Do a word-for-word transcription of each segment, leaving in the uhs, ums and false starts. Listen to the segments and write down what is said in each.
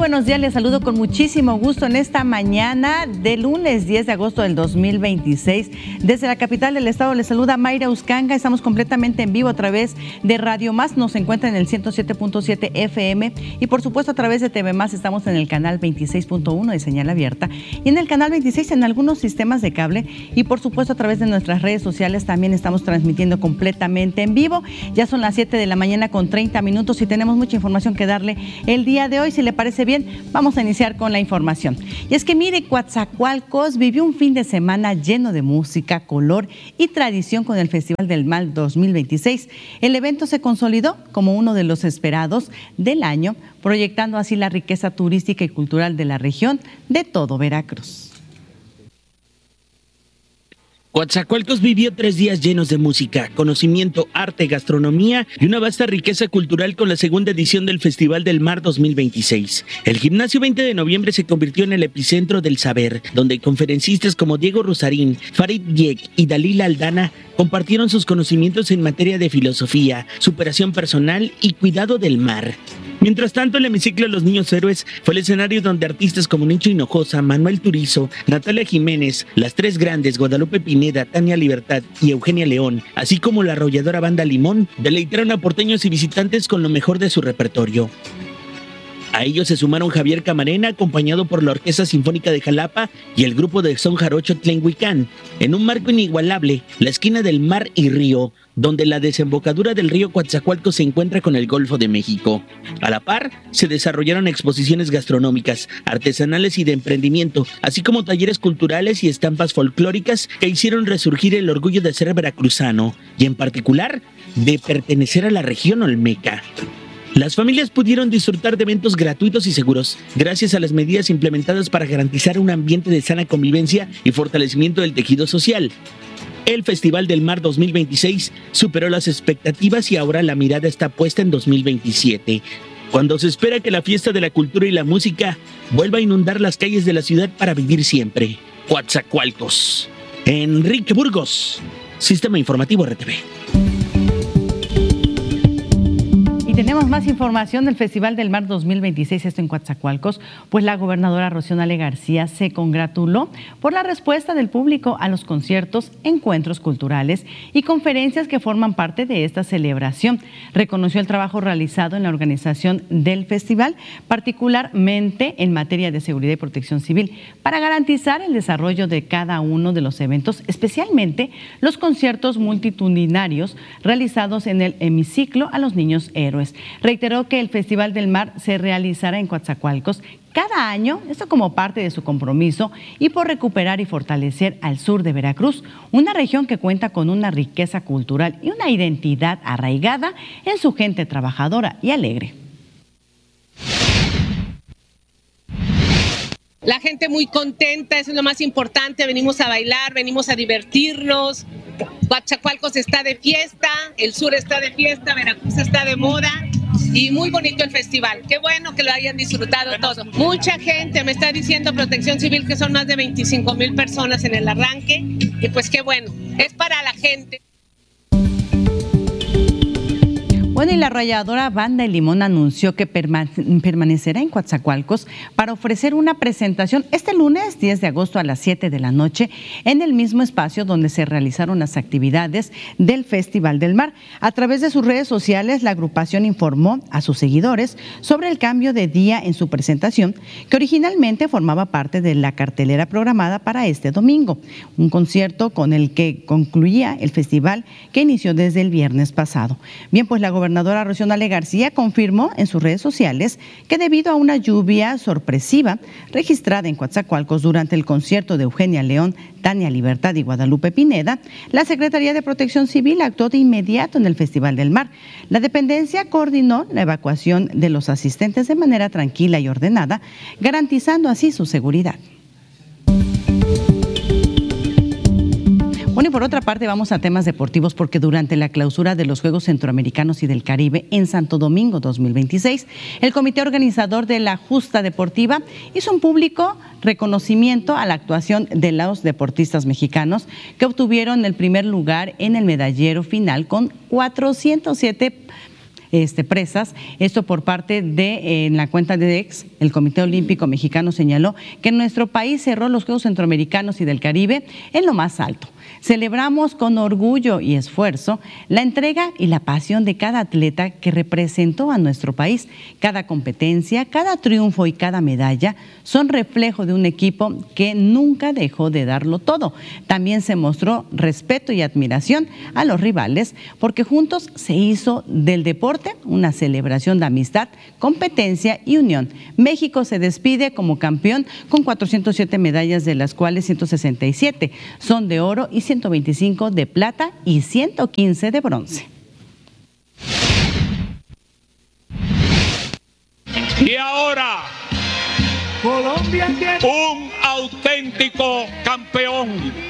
buenos días, les saludo con muchísimo gusto en esta mañana de lunes diez de agosto del dos mil veintiséis. Desde la capital del estado les saluda Mayra Uscanga. Estamos completamente en vivo a través de Radio Más, nos encuentra en el ciento siete punto siete F M y por supuesto a través de T V Más estamos en el canal veintiséis punto uno de señal abierta y en el canal veintiséis en algunos sistemas de cable y por supuesto a través de nuestras redes sociales también estamos transmitiendo completamente en vivo. Ya son las siete de la mañana con treinta minutos y tenemos mucha información que darle el día de hoy. Si le parece bien, vamos a iniciar con la información. Y es que mire, Coatzacoalcos vivió un fin de semana lleno de música, color y tradición con el Festival del Mar dos mil veintiséis. El evento se consolidó como uno de los esperados del año, proyectando así la riqueza turística y cultural de la región de todo Veracruz. Coatzacoalcos vivió tres días llenos de música, conocimiento, arte, gastronomía y una vasta riqueza cultural con la segunda edición del Festival del Mar dos mil veintiséis. El gimnasio veinte de noviembre se convirtió en el epicentro del saber, donde conferencistas como Diego Rusarín, Farid Dieck y Dalila Aldana compartieron sus conocimientos en materia de filosofía, superación personal y cuidado del mar. Mientras tanto, el hemiciclo Los Niños Héroes fue el escenario donde artistas como Nicho Hinojosa, Manuel Turizo, Natalia Jiménez, Las Tres Grandes, Guadalupe Pineda, Tania Libertad y Eugenia León, así como la arrolladora banda Limón, deleitaron a porteños y visitantes con lo mejor de su repertorio. A ellos se sumaron Javier Camarena, acompañado por la Orquesta Sinfónica de Jalapa y el grupo de son jarocho Tlenhuicán, en un marco inigualable, la esquina del mar y río, donde la desembocadura del río Coatzacoalcos se encuentra con el Golfo de México. A la par, se desarrollaron exposiciones gastronómicas, artesanales y de emprendimiento, así como talleres culturales y estampas folclóricas que hicieron resurgir el orgullo de ser veracruzano, y en particular, de pertenecer a la región olmeca. Las familias pudieron disfrutar de eventos gratuitos y seguros, gracias a las medidas implementadas para garantizar un ambiente de sana convivencia y fortalecimiento del tejido social. El Festival del Mar dos mil veintiséis superó las expectativas y ahora la mirada está puesta en dos mil veintisiete, cuando se espera que la fiesta de la cultura y la música vuelva a inundar las calles de la ciudad para vivir siempre. Coatzacoalcos. Enrique Burgos, Sistema Informativo R T V. Y tenemos más información del Festival del Mar dos mil veintiséis, esto en Coatzacoalcos, pues la gobernadora Rocío Nale García se congratuló por la respuesta del público a los conciertos, encuentros culturales y conferencias que forman parte de esta celebración. Reconoció el trabajo realizado en la organización del festival, particularmente en materia de seguridad y protección civil, para garantizar el desarrollo de cada uno de los eventos, especialmente los conciertos multitudinarios realizados en el hemiciclo a los Niños Héroes. Reiteró que el Festival del Mar se realizará en Coatzacoalcos cada año, esto como parte de su compromiso y por recuperar y fortalecer al sur de Veracruz, una región que cuenta con una riqueza cultural y una identidad arraigada en su gente trabajadora y alegre. La gente muy contenta, eso es lo más importante, venimos a bailar, venimos a divertirnos. Coatzacoalcos está de fiesta, el sur está de fiesta, Veracruz está de moda y muy bonito el festival. Qué bueno que lo hayan disfrutado todo. Mucha gente me está diciendo Protección Civil que son más de veinticinco mil personas en el arranque y pues qué bueno, es para la gente. Bueno, y la arrolladora banda El Limón anunció que perma- permanecerá en Coatzacoalcos para ofrecer una presentación este lunes diez de agosto a las siete de la noche en el mismo espacio donde se realizaron las actividades del Festival del Mar. A través de sus redes sociales, la agrupación informó a sus seguidores sobre el cambio de día en su presentación, que originalmente formaba parte de la cartelera programada para este domingo, un concierto con el que concluía el festival que inició desde el viernes pasado. Bien, pues la gobernadora La gobernadora Rocío Nale García confirmó en sus redes sociales que debido a una lluvia sorpresiva registrada en Coatzacoalcos durante el concierto de Eugenia León, Tania Libertad y Guadalupe Pineda, la Secretaría de Protección Civil actuó de inmediato en el Festival del Mar. La dependencia coordinó la evacuación de los asistentes de manera tranquila y ordenada, garantizando así su seguridad. Bueno, y por otra parte vamos a temas deportivos porque durante la clausura de los Juegos Centroamericanos y del Caribe en Santo Domingo dos mil veintiséis, el comité organizador de la justa deportiva hizo un público reconocimiento a la actuación de los deportistas mexicanos que obtuvieron el primer lugar en el medallero final con cuatrocientos siete este, presas. Esto por parte de, eh, en la cuenta de X, el Comité Olímpico Mexicano señaló que nuestro país cerró los Juegos Centroamericanos y del Caribe en lo más alto. Celebramos con orgullo y esfuerzo la entrega y la pasión de cada atleta que representó a nuestro país. Cada competencia, cada triunfo y cada medalla son reflejo de un equipo que nunca dejó de darlo todo. También se mostró respeto y admiración a los rivales porque juntos se hizo del deporte una celebración de amistad, competencia y unión. México se despide como campeón con cuatrocientas siete medallas, de las cuales ciento sesenta y siete son de oro y ciento veinticinco de plata y ciento quince de bronce. Y ahora, Colombia tiene un auténtico campeón.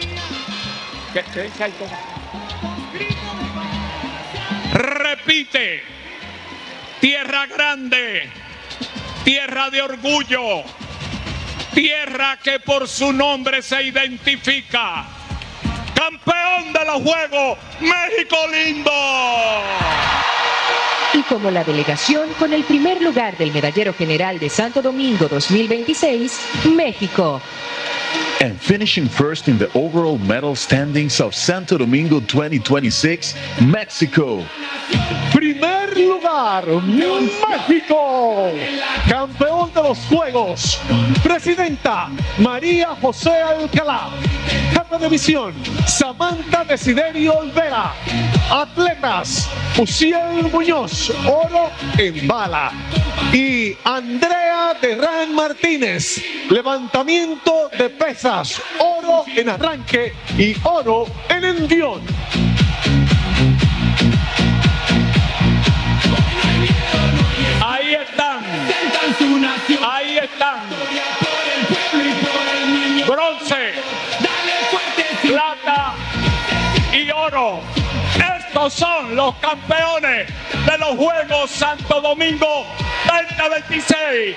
Repite, tierra grande, tierra de orgullo, tierra que por su nombre se identifica. Campeón de los Juegos, México lindo. Y como la delegación con el primer lugar del Medallero General de Santo Domingo dos mil veintiséis, México. And finishing first in the overall medal standings of Santo Domingo twenty twenty-six, Mexico. Primer lugar, México. Campeón de los Juegos, Presidenta María José Alcalá. Jefe de misión, Samantha Desiderio Olvera. Atletas, Uciel Muñoz, oro en bala. Y Andrea Terrán Martínez, levantamiento de pesas, oro en arranque y oro en envión. Ahí están, ahí están, bronce, plata y oro. Estos son los campeones de los Juegos Santo Domingo veinte veintiséis.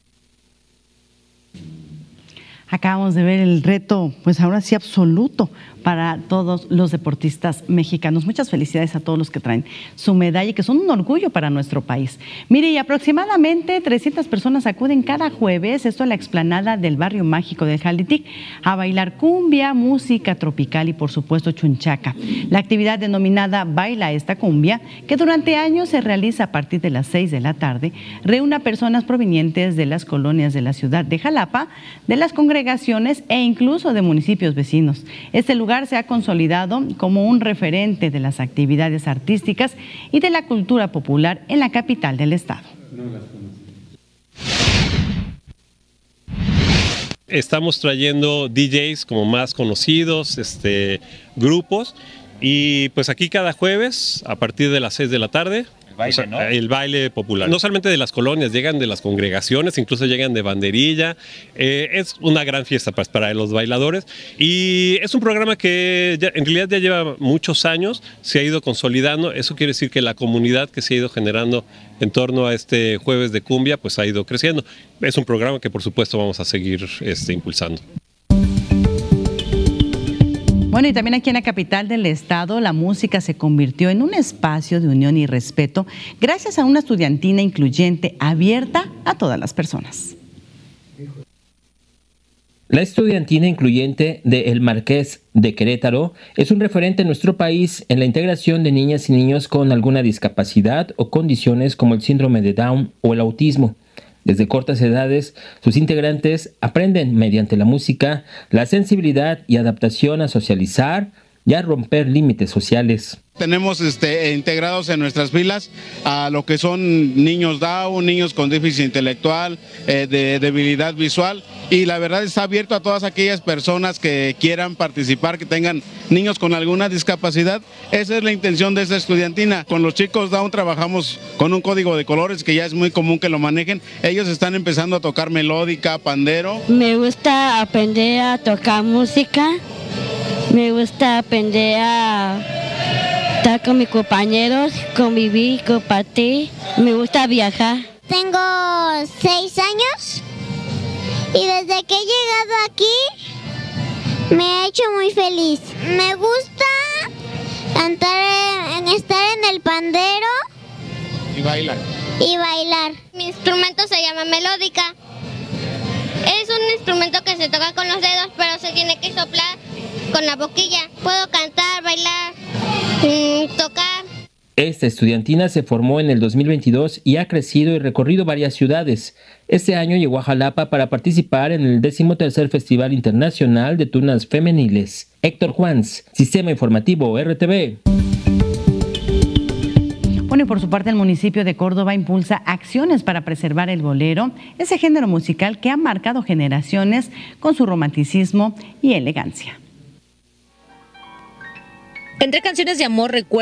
Acabamos de ver el reto, pues ahora sí absoluto, para todos los deportistas mexicanos. Muchas felicidades a todos los que traen su medalla y que son un orgullo para nuestro país. Mire, y aproximadamente trescientas personas acuden cada jueves, esto a la explanada del barrio mágico de Jalitic, a bailar cumbia, música tropical y por supuesto chunchaca. La actividad denominada Baila esta cumbia, que durante años se realiza a partir de las seis de la tarde, reúne a personas provenientes de las colonias de la ciudad de Jalapa, de las congregaciones e incluso de municipios vecinos. Este lugar se ha consolidado como un referente de las actividades artísticas y de la cultura popular en la capital del estado. Estamos trayendo D Js como más conocidos, este, grupos, y pues aquí cada jueves a partir de las seis de la tarde. El baile, o sea, ¿no? El baile popular. No solamente de las colonias, llegan de las congregaciones, incluso llegan de banderilla. Eh, es una gran fiesta para, para los bailadores y es un programa que ya, en realidad ya lleva muchos años, se ha ido consolidando. Eso quiere decir que la comunidad que se ha ido generando en torno a este jueves de cumbia pues ha ido creciendo. Es un programa que por supuesto vamos a seguir este, impulsando. Bueno, y también aquí en la capital del estado, la música se convirtió en un espacio de unión y respeto gracias a una estudiantina incluyente abierta a todas las personas. La estudiantina incluyente de El Marqués de Querétaro es un referente en nuestro país en la integración de niñas y niños con alguna discapacidad o condiciones como el síndrome de Down o el autismo. Desde cortas edades, sus integrantes aprenden mediante la música la sensibilidad y adaptación a socializar y a romper límites sociales. Tenemos este, integrados en nuestras filas a lo que son niños Down, niños con déficit intelectual, eh, de debilidad visual, y la verdad está abierto a todas aquellas personas que quieran participar, que tengan niños con alguna discapacidad. Esa es la intención de esta estudiantina. Con los chicos Down trabajamos con un código de colores que ya es muy común que lo manejen. Ellos están empezando a tocar melódica, pandero. Me gusta aprender a tocar música, me gusta aprender a estar con mis compañeros, convivir, compartir. Me gusta viajar. Tengo seis años y desde que he llegado aquí me ha hecho muy feliz. Me gusta cantar, en estar en el pandero Y bailar. Y bailar. Mi instrumento se llama melódica. Es un instrumento que se toca con los dedos, pero se tiene que soplar con la boquilla. Puedo cantar, bailar, mmm, tocar. Esta estudiantina se formó en el dos mil veintidós y ha crecido y recorrido varias ciudades. Este año llegó a Jalapa para participar en el decimotercer Festival Internacional de Tunas Femeniles. Héctor Juans, Sistema Informativo R T V. Bueno, y por su parte el municipio de Córdoba impulsa acciones para preservar el bolero, ese género musical que ha marcado generaciones con su romanticismo y elegancia. Entre canciones de amor, recuerdos